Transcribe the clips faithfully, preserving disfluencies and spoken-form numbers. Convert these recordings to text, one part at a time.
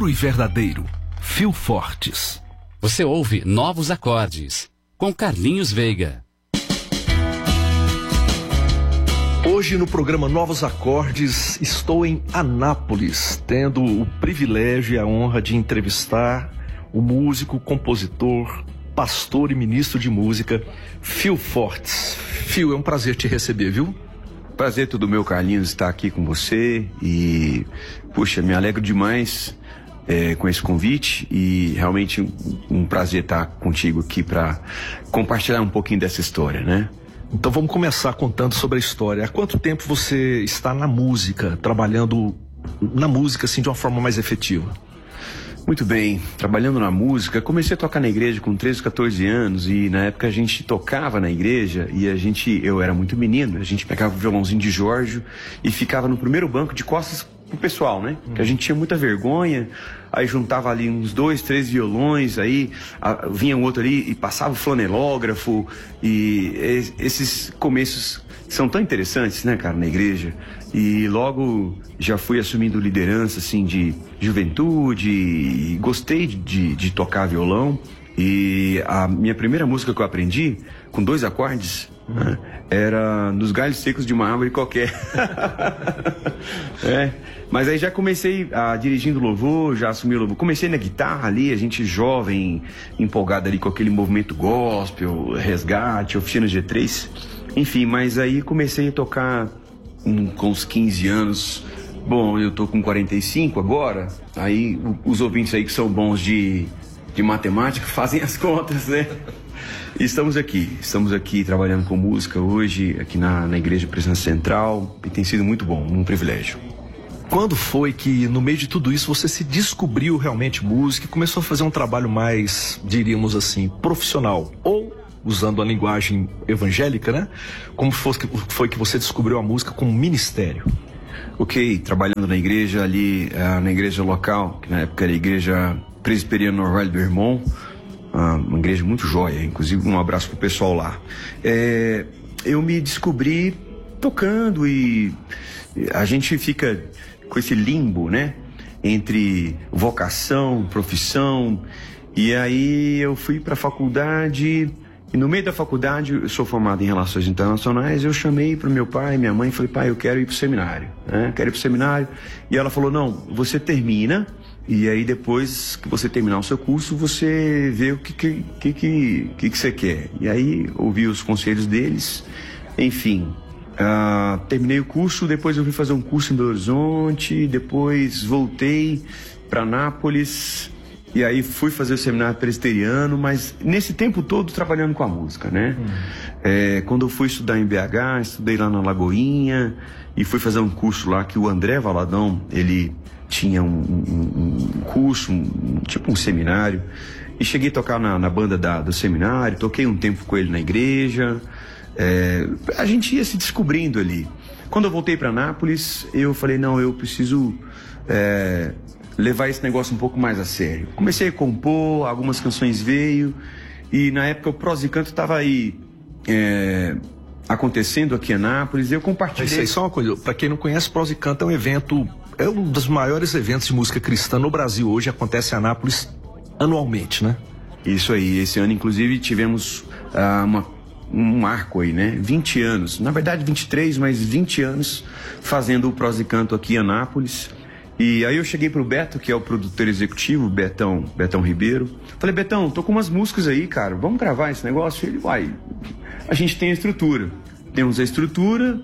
puro e verdadeiro, Fio Fortes. Você ouve Novos Acordes, com Carlinhos Veiga. Hoje no programa Novos Acordes, estou em Anápolis, tendo o privilégio e a honra de entrevistar o músico, compositor, pastor e ministro de música, Fio Fortes. Fio, é um prazer te receber, viu? Prazer todo meu, Carlinhos, estar aqui com você e, puxa, me alegro demais é, com esse convite e realmente um, um prazer estar contigo aqui para compartilhar um pouquinho dessa história, né? Então vamos começar contando sobre a história. Há quanto tempo você está na música, trabalhando na música assim de uma forma mais efetiva? Muito bem, trabalhando na música, comecei a tocar na igreja com treze, quatorze anos e na época a gente tocava na igreja e a gente, eu era muito menino, a gente pegava o violãozinho de Jorge e ficava no primeiro banco de costas pro pessoal, né? Hum. Que a gente tinha muita vergonha, aí juntava ali uns dois, três violões, aí a, vinha um outro ali e passava o flanelógrafo e e esses começos são tão interessantes, né, cara, na igreja. E logo já fui assumindo liderança, assim, de juventude, e gostei de, de tocar violão. E a minha primeira música que eu aprendi, com dois acordes, uhum. né, era Nos Galhos Secos de uma Árvore Qualquer. é, mas aí já comecei a dirigindo louvor, já assumi o louvor. Comecei na guitarra ali, a gente jovem, empolgado ali com aquele movimento gospel, resgate, oficina G três. Enfim, mas aí comecei a tocar um, com uns quinze anos. Bom, eu tô com quarenta e cinco agora. Aí os ouvintes aí que são bons de, de matemática fazem as contas, né? E estamos aqui, estamos aqui trabalhando com música hoje, aqui na, na Igreja Presença Central. E tem sido muito bom, um privilégio. Quando foi que, no meio de tudo isso, você se descobriu realmente música e começou a fazer um trabalho mais, diríamos assim, profissional? Ou, usando a linguagem evangélica, né? Como foi, foi que você descobriu a música como ministério? Ok, trabalhando na igreja ali, uh, na igreja local, que na época era a Igreja Presbiteriana Norval do Vermont, uh, uma igreja muito jóia, inclusive um abraço pro pessoal lá. É, eu me descobri tocando e a gente fica com esse limbo, né? Entre vocação, profissão, e aí eu fui pra faculdade. E no meio da faculdade, eu sou formado em Relações Internacionais, eu chamei para meu pai e minha mãe e falei, pai, eu quero ir para o seminário, né? Quero ir para o seminário. E ela falou, não, você termina, e aí depois que você terminar o seu curso, você vê o que que, que, que, que, que você quer. E aí, ouvi os conselhos deles, enfim. Uh, terminei o curso, depois eu fui fazer um curso em Belo Horizonte, depois voltei para Anápolis. E aí fui fazer o seminário presbiteriano, mas nesse tempo todo trabalhando com a música, né? Hum. É, quando eu fui estudar em B H, estudei lá na Lagoinha e fui fazer um curso lá que o André Valadão, ele tinha um, um, um curso, um, tipo um seminário. E cheguei a tocar na, na banda da, do seminário, toquei um tempo com ele na igreja. É, a gente ia se descobrindo ali. Quando eu voltei para Anápolis, eu falei, não, eu preciso... É, levar esse negócio um pouco mais a sério. Comecei a compor, algumas canções veio, e na época o Prosa e Canto estava aí é, acontecendo aqui em Anápolis, eu compartilhei... Isso aí, só uma coisa, para quem não conhece, Prosa e Canto é um evento, é um dos maiores eventos de música cristã no Brasil hoje, acontece em Anápolis anualmente, né? Isso aí, esse ano inclusive tivemos ah, uma, um marco aí, né? vinte anos, na verdade vinte e três, mas vinte anos fazendo o Prosa e Canto aqui em Anápolis. E aí eu cheguei pro Beto, que é o produtor executivo, Betão, Betão Ribeiro. Falei, Betão, tô com umas músicas aí, cara, vamos gravar esse negócio? Ele, uai, a gente tem a estrutura. Temos a estrutura,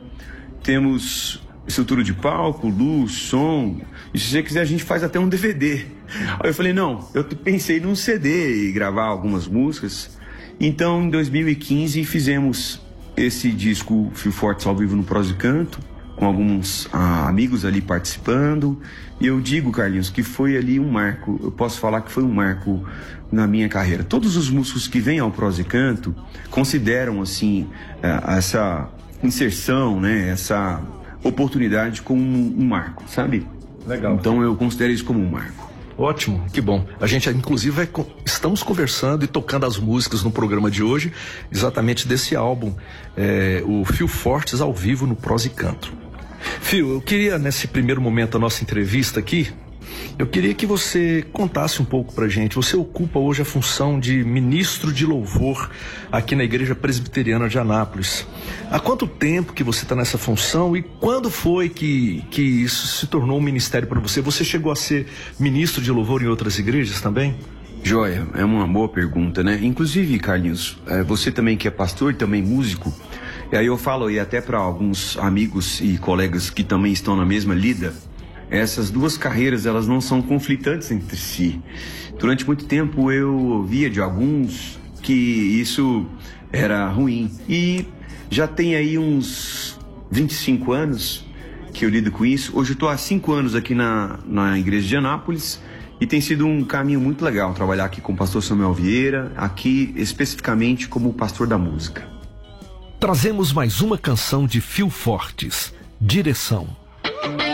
temos estrutura de palco, luz, som, e se você quiser a gente faz até um D V D. Aí eu falei, não, eu pensei num C D e gravar algumas músicas. Então, em dois mil e quinze, fizemos esse disco Fio Fortes ao vivo no Prosa e Canto, com alguns ah, amigos ali participando, e eu digo, Carlinhos, que foi ali um marco, eu posso falar que foi um marco na minha carreira. Todos os músicos que vêm ao Prosa e Canto consideram, assim, essa inserção, né, essa oportunidade como um marco, sabe? Legal. Então eu considero isso como um marco. Ótimo, que bom. A gente, inclusive, vai, estamos conversando e tocando as músicas no programa de hoje, exatamente desse álbum, é, o Fio Fortes ao vivo no Prosa e Canto. Fio, eu queria, nesse primeiro momento da nossa entrevista aqui, Eu queria que você contasse um pouco pra gente. Você ocupa hoje a função de ministro de louvor aqui na Igreja Presbiteriana de Anápolis. Há quanto tempo que você está nessa função e quando foi que, que isso se tornou um ministério para você? Você chegou a ser ministro de louvor em outras igrejas também? Joia, é uma boa pergunta, né? Inclusive, Carlinhos, você também que é pastor e também músico, e aí eu falo aí até para alguns amigos e colegas que também estão na mesma lida, essas duas carreiras, elas não são conflitantes entre si. Durante muito tempo eu ouvia de alguns que isso era ruim. E já tem aí uns vinte e cinco anos que eu lido com isso. Hoje eu estou há cinco anos aqui na, na Igreja de Anápolis e tem sido um caminho muito legal trabalhar aqui com o pastor Samuel Vieira, aqui especificamente como pastor da música. Trazemos mais uma canção de Phil Fortes, Direção.